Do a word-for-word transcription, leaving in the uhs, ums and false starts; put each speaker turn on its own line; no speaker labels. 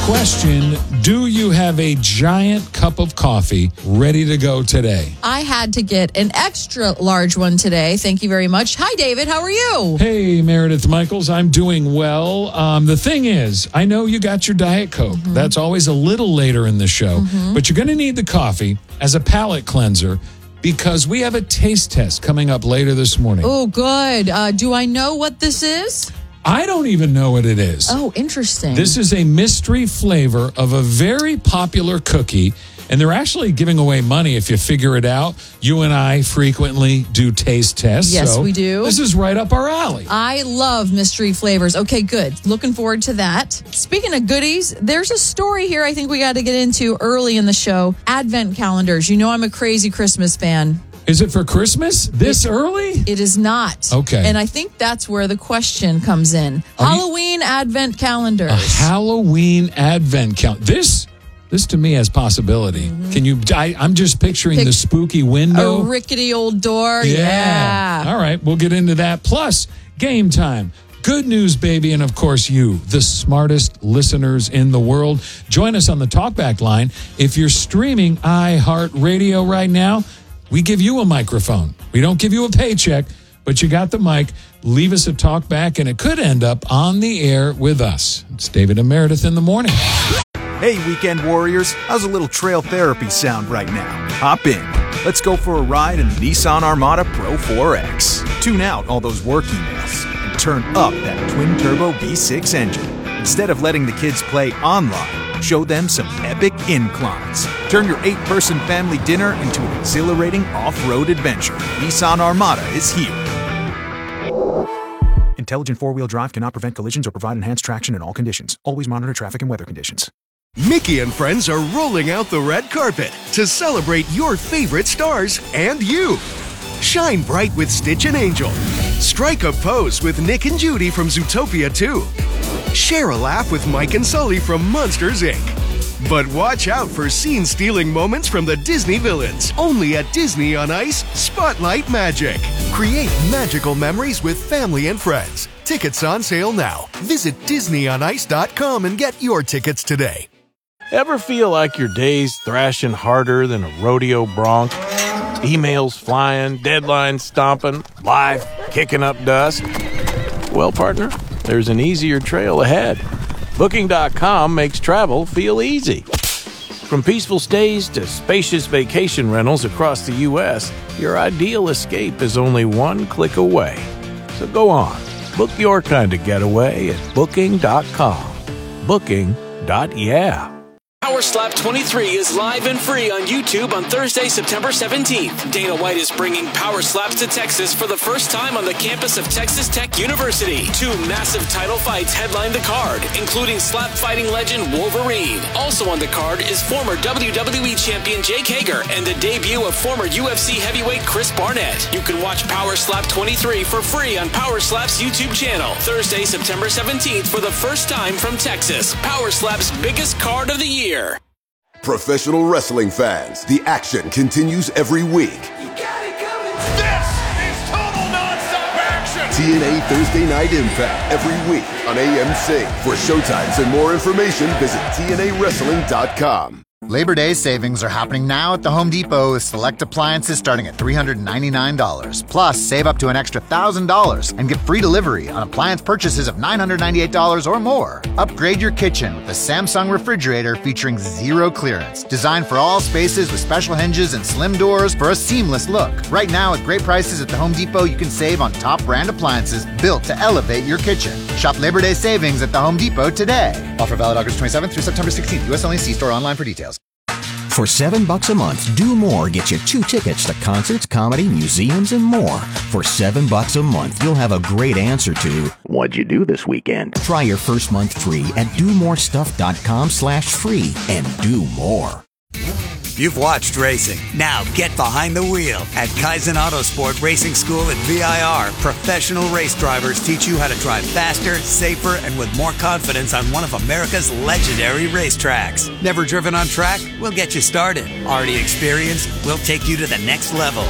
Question, do you have a giant cup of coffee ready to go today?
I had to get an extra large one today. Thank you very much. Hi, David. How are you?
Hey, Meredith Michaels. I'm doing well. Um, the thing is, I know you got your Diet Coke. Mm-hmm. That's always a little later in the show. Mm-hmm. But you're going to need the coffee as a palate cleanser because we have a taste test coming up later this morning.
Oh, good. Uh, do I know what this is?
I don't even know what it is.
Oh, interesting.
This is a mystery flavor of a very popular cookie, and they're actually giving away money if you figure it out. You and I frequently do taste tests.
Yes,
so
we do.
This is right up our alley.
I love mystery flavors. Okay, good. Looking forward to that. Speaking of goodies, there's a story here I think we got to get into early in the show. Advent calendars. You know I'm a crazy Christmas fan.
Is it for Christmas this it, early?
It is not.
Okay.
And I think that's where the question comes in. Are Halloween you, Advent calendars.
A Halloween Advent calendar. This, this to me has possibility. Mm-hmm. Can you? I, I'm just picturing Pick the spooky window.
A rickety old door.
Yeah.
yeah.
All right. We'll get into that. Plus, game time. Good news, baby. And of course, you, the smartest listeners in the world. Join us on the Talkback line. If you're streaming iHeartRadio right now, we give you a microphone. We don't give you a paycheck, but you got the mic. Leave us a talk back, and it could end up on the air with us. It's David and Meredith in the morning.
Hey, weekend warriors. How's a little trail therapy sound right now? Hop in. Let's go for a ride in the Nissan Armada Pro four X. Tune out all those work emails and turn up that twin-turbo V six engine. Instead of letting the kids play online, show them some epic inclines. Turn your eight-person family dinner into an exhilarating off-road adventure. Nissan Armada is here. Intelligent four-wheel drive cannot prevent collisions or provide enhanced traction in all conditions. Always monitor traffic and weather conditions.
Mickey and friends are rolling out the red carpet to celebrate your favorite stars and you. Shine bright with Stitch and Angel. Strike a pose with Nick and Judy from Zootopia two. Share a laugh with Mike and Sully from Monsters, Incorporated. But watch out for scene-stealing moments from the Disney villains. Only at Disney on Ice Spotlight Magic. Create magical memories with family and friends. Tickets on sale now. Visit Disney on Ice dot com and get your tickets today.
Ever feel like your day's thrashing harder than a rodeo bronc? Emails flying, deadlines stomping, life kicking up dust? Well, partner, there's an easier trail ahead. Booking dot com makes travel feel easy. From peaceful stays to spacious vacation rentals across the U S, your ideal escape is only one click away. So go on, book your kind of getaway at Booking dot com. Booking. Yeah.
Power Slap twenty-three is live and free on YouTube on Thursday, September seventeenth. Dana White is bringing Power Slaps to Texas for the first time on the campus of Texas Tech University. Two massive title fights headline the card, including slap fighting legend Wolverine. Also on the card is former W W E champion Jake Hager and the debut of former U F C heavyweight Chris Barnett. You can watch Power Slap twenty-three for free on Power Slap's YouTube channel. Thursday, September seventeenth for the first time from Texas. Power Slap's biggest card of the year.
Professional wrestling fans, the action continues every week.
You got it coming. This is total nonstop action.
T N A Thursday Night Impact every week on A M C. For showtimes and more information, visit T N A wrestling dot com.
Labor Day savings are happening now at the Home Depot with select appliances starting at three hundred ninety-nine dollars. Plus, save up to an extra one thousand dollars and get free delivery on appliance purchases of nine hundred ninety-eight dollars or more. Upgrade your kitchen with the Samsung refrigerator featuring zero clearance. Designed for all spaces with special hinges and slim doors for a seamless look. Right now, at great prices at the Home Depot, you can save on top brand appliances built to elevate your kitchen. Shop Labor Day savings at the Home Depot today. Offer valid August twenty-seventh through September sixteenth. U S only. See store online for details.
For seven bucks a month, Do More gets you two tickets to concerts, comedy, museums, and more. For seven bucks a month, you'll have a great answer to
what'd you do this weekend?
Try your first month free at do more stuff dot com slash free and do more.
You've watched racing. Now get behind the wheel. At Kaizen Autosport Racing School at V I R, professional race drivers teach you how to drive faster, safer, and with more confidence on one of America's legendary racetracks. Never driven on track? We'll get you started. Already experienced? We'll take you to the next level.